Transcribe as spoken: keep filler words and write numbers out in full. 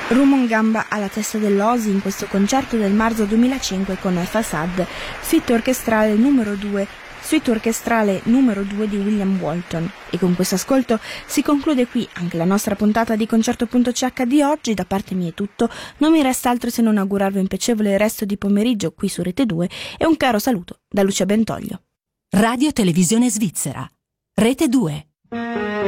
Rumon gamba alla testa dell'Osi in questo concerto del marzo duemilacinque con Fasad, suite orchestrale numero due, suite orchestrale numero due di William Walton. E con questo ascolto si conclude qui anche la nostra puntata di Concerto.ch di oggi. Da parte mia è tutto, non mi resta altro se non augurarvi un piacevole resto di pomeriggio qui su Rete due e un caro saluto da Lucia Bentoglio. Radio Televisione Svizzera, Rete due.